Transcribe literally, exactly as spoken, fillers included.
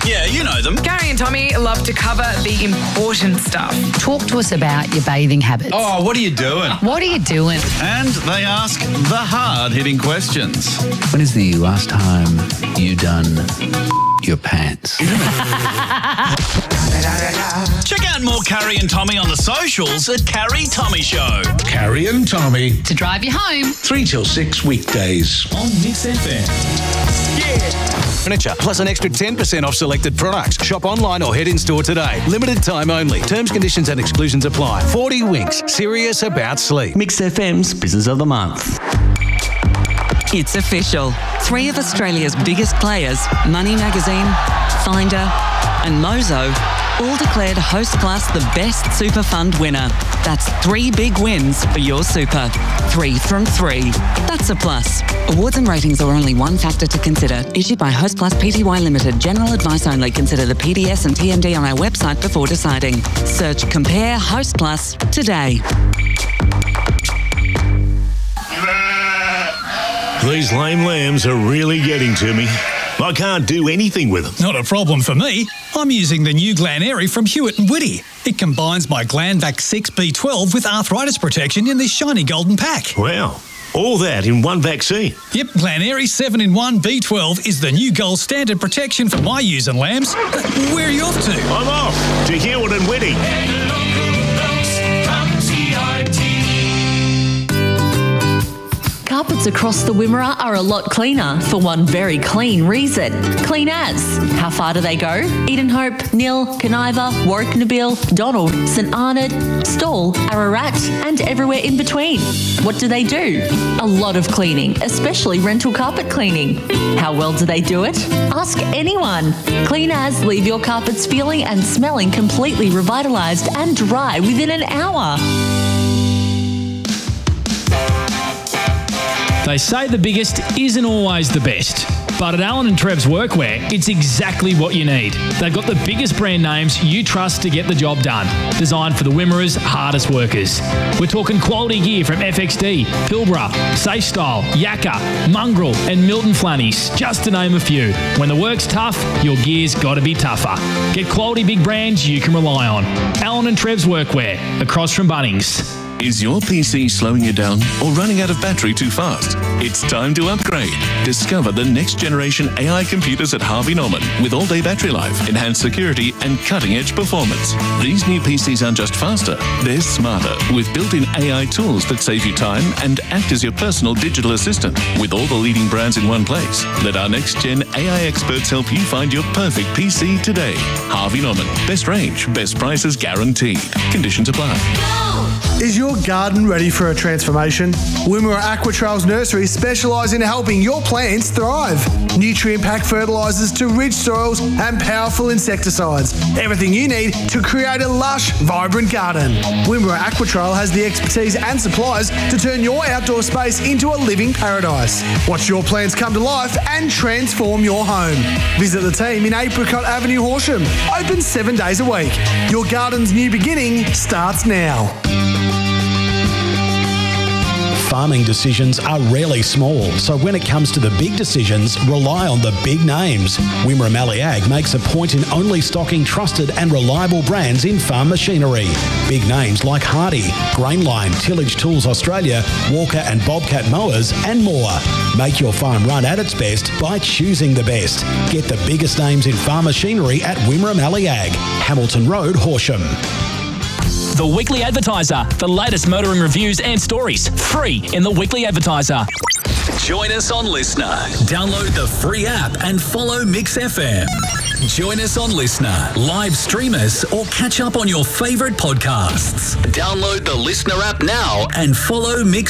Yeah, you know them. Gary and Tommy love to cover the important stuff. Talk to us about your bathing habits. Oh, what are you doing? What are you doing? And they ask the hard-hitting questions. When is the last time you done your pants? Check out more Carrie and Tommy on the socials at Carrie Tommy Show. Carrie and Tommy. To drive you home. Three till six weekdays. On Mix F M. Yeah. Furniture, plus an extra ten percent off selected products. Shop online or head in store today. Limited time only. Terms, conditions and exclusions apply. forty Winks. Serious about sleep. Mix F M's Business of the Month. It's official. Three of Australia's biggest players, Money Magazine, Finder and Mozo, all declared Hostplus the best super fund winner. That's three big wins for your super. Three from three. That's a plus. Awards and ratings are only one factor to consider. Issued by Hostplus Pty Limited. General advice only. Consider the P D S and T M D on our website before deciding. Search Compare Hostplus today. These lame lambs are really getting to me. I can't do anything with them. Not a problem for me. I'm using the new Glanary from Hewitt and Whitty. It combines my Glanvac six B twelve with arthritis protection in this shiny golden pack. Wow. All that in one vaccine? Yep, Glanary seven in one B twelve is the new gold standard protection for my ewes and lambs. Uh, where are you off to? I'm off to Hewitt and Whitty. Carpets across the Wimmera are a lot cleaner for one very clean reason. Clean as. How far do they go? Edenhope, Nil, Caniva, Warwick Nabil, Donald, St Arnaud, Stawell, Ararat and everywhere in between. What do they do? A lot of cleaning, especially rental carpet cleaning. How well do they do it? Ask anyone. Clean as leave your carpets feeling and smelling completely revitalised and dry within an hour. They say the biggest isn't always the best, but at Allen and Trev's Workwear, it's exactly what you need. They've got the biggest brand names you trust to get the job done, designed for the Wimmera's hardest workers. We're talking quality gear from F X D, Pilbara, Safe Style, Yakka, Mongrel and Milton Flannies, just to name a few. When the work's tough, your gear's got to be tougher. Get quality big brands you can rely on. Allen and Trev's Workwear, across from Bunnings. Is your P C slowing you down or running out of battery too fast? It's time to upgrade. Discover the next generation A I computers at Harvey Norman with all-day battery life, enhanced security and cutting-edge performance. These new P Cs aren't just faster, they're smarter with built-in A I tools that save you time and act as your personal digital assistant with all the leading brands in one place. Let our next-gen A I experts help you find your perfect P C today. Harvey Norman. Best range, best prices guaranteed. Conditions apply. Is your garden ready for a transformation? Wimmera Aquatrails Nursery specialise in helping your plants thrive. Nutrient-packed fertilisers to rich soils and powerful insecticides. Everything you need to create a lush, vibrant garden. Wimmera Aquatrail has the expertise and supplies to turn your outdoor space into a living paradise. Watch your plants come to life and transform your home. Visit the team in Apricot Avenue, Horsham. Open seven days a week. Your garden's new beginning starts now. Farming decisions are rarely small, so when it comes to the big decisions, rely on the big names. Wimmera Mallee Ag makes a point in only stocking trusted and reliable brands in farm machinery. Big names like Hardy, Grainline, Tillage Tools Australia, Walker and Bobcat Mowers and more. Make your farm run at its best by choosing the best. Get the biggest names in farm machinery at Wimmera Mallee Ag, Hamilton Road, Horsham. The Weekly Advertiser. The latest motoring reviews and stories. Free in the Weekly Advertiser. Join us on Listener. Download the free app and follow Mix F M. Join us on Listener, live stream us, or catch up on your favourite podcasts. Download the Listener app now and follow Mix